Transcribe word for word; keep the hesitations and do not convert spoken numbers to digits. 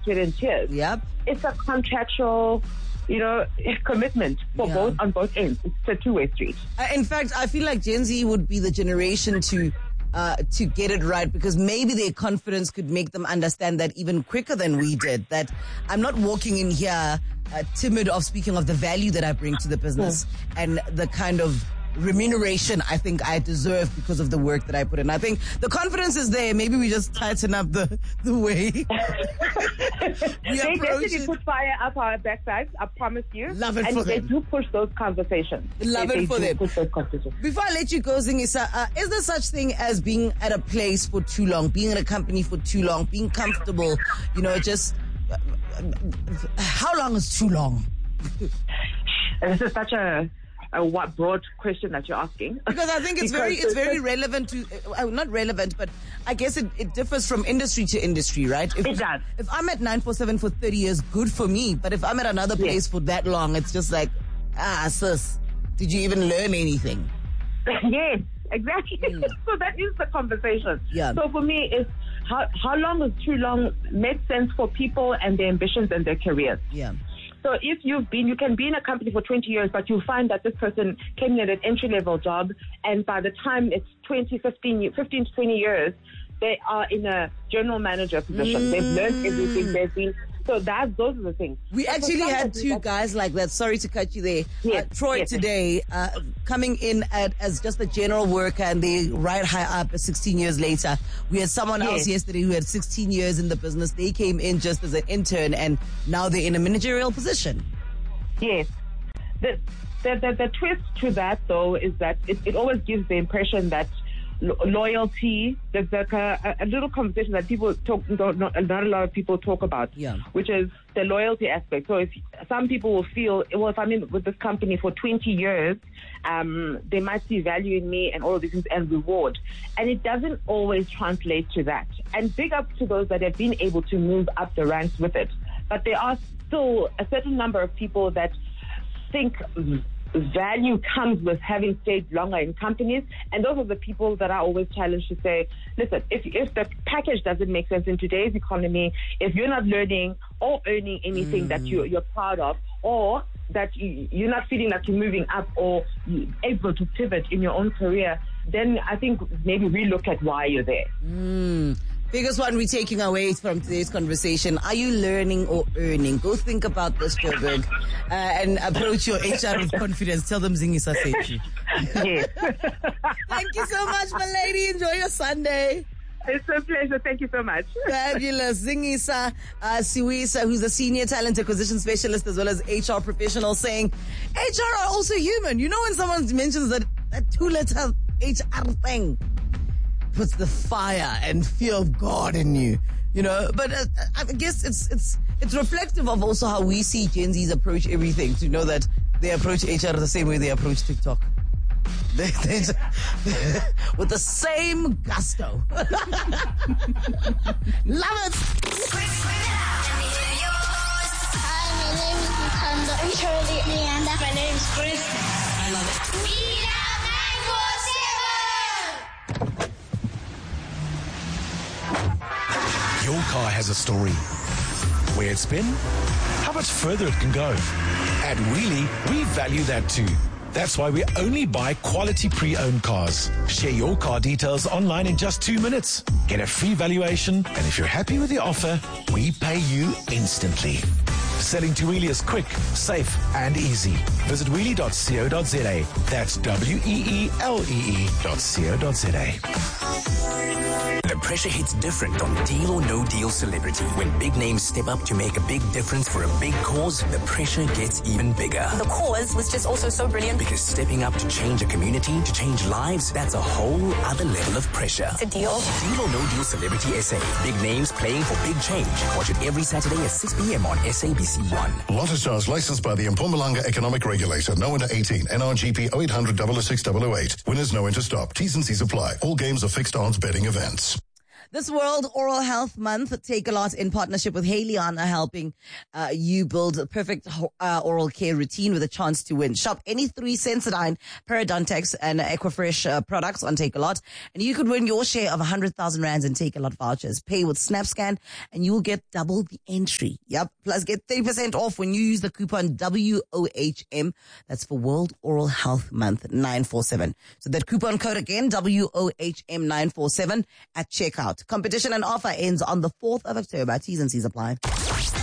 sweat, and tears. Yep. It's a contractual, you know, commitment for Yeah. both on both ends. It's a two-way street. Uh, in fact, I feel like Gen Z would be the generation to uh, to get it right, because maybe their confidence could make them understand that even quicker than we did. That I'm not walking in here uh, timid of speaking of the value that I bring to the business yeah. and the kind of remuneration I think I deserve because of the work that I put in. I think the confidence is there. Maybe we just tighten up the, the way we they definitely it. put fire up our backsides, I promise you. Love it and for they them. do push those conversations. Love they, it they for do them. Push those conversations. Before I let you go, Zingisa, uh, is there such thing as being at a place for too long, being in a company for too long, being comfortable, you know, just uh, how long is too long? And this is such a a what broad question that you're asking. Because I think it's very it's very relevant to uh, not relevant, but I guess it, it differs from industry to industry, right? If, it does. If I'm at nine four seven for thirty years, good for me. But if I'm at another place yes. for that long, it's just like, ah, sis, did you even learn anything? Yes, exactly. Mm. So that is the conversation. Yeah. So for me, it's how how long is too long makes sense for people and their ambitions and their careers. Yeah. So if you've been, you can be in a company for twenty years, but you'll find that this person came in at an entry-level job, and by the time it's twenty, fifteen, fifteen to twenty years, they are in a general manager position. Mm. They've learned everything. They've been, so that, those are the things. We so actually had two guys like that. Sorry to cut you there. Yes, uh, Troy yes, today, uh, coming in at, as just a general worker, and they right high up sixteen years later. We had someone yes. else yesterday who had sixteen years in the business. They came in just as an intern, and now they're in a managerial position. Yes. The, the, the, the twist to that, though, is that it, it always gives the impression that lo- loyalty, there's like a, a little conversation that people talk, not, not a lot of people talk about, yeah. which is the loyalty aspect. So if some people will feel, well, if I'm in with this company for twenty years, um, they might see value in me and all of these things and reward. And it doesn't always translate to that. And big up to those that have been able to move up the ranks with it. But there are still a certain number of people that think value comes with having stayed longer in companies, and those are the people that I always challenge to say, listen, if if the package doesn't make sense in today's economy, if you're not learning or earning anything mm. that you, you're proud of, or that you, you're not feeling that you're moving up or you're able to pivot in your own career, then I think maybe relook at why you're there. Mm. Biggest one we're taking away from today's conversation. Are you learning or earning? Go think about this, Joburg, uh, and approach your H R with confidence. Tell them Zingisa sent you. Yes. Thank you so much, my lady. Enjoy your Sunday. It's a pleasure. Thank you so much. Fabulous. Zingisa uh, Siwisa, who's a senior talent acquisition specialist as well as H R professional, saying H R are also human. You know when someone mentions that, that two-letter H R thing puts the fire and fear of God in you, you know. But uh, I guess it's it's it's reflective of also how we see Gen Zs approach everything. To know that they approach H R the same way they approach TikTok, they, they, with the same gusto. Love it. Hi, my name is Ntando. I'm Shirley Leander. My name is Chris. I love it. Your car has a story. Where it's been, how much further it can go. At Wheelie, we value that too. That's why we only buy quality pre-owned cars. Share your car details online in just two minutes. Get a free valuation, and if you're happy with the offer, we pay you instantly. Selling to Wheelie is quick, safe, and easy. Visit wheelie dot co dot za. That's W E E L E E dot co dot za. The pressure hits different on Deal or No Deal Celebrity. When big names step up to make a big difference for a big cause, the pressure gets even bigger. The cause was just also so brilliant. Because stepping up to change a community, to change lives, that's a whole other level of pressure. It's a deal. Deal or No Deal Celebrity S A. Big names playing for big change. Watch it every Saturday at six p.m. on S A B C one. Lotto Stars licensed by the Mpumalanga Economic Regulator. No under eighteen. N R G P oh eight hundred, oh oh six, oh oh eight. Winners no enter stop. T's and C's apply. All games are fixed odds betting events. This World Oral Health Month, Take a Lot in partnership with Haleon are helping uh, you build a perfect uh, oral care routine with a chance to win. Shop any three Sensodyne, Parodontax, and Equifresh uh, products on Take a Lot, and you could win your share of one hundred thousand rands in Take a Lot vouchers. Pay with SnapScan, and you will get double the entry. Yep. Plus, get thirty percent off when you use the coupon W O H M. That's for World Oral Health Month nine four seven. So that coupon code again, W O H M nine four seven at checkout. Competition and offer ends on the fourth of October. T's and C's apply.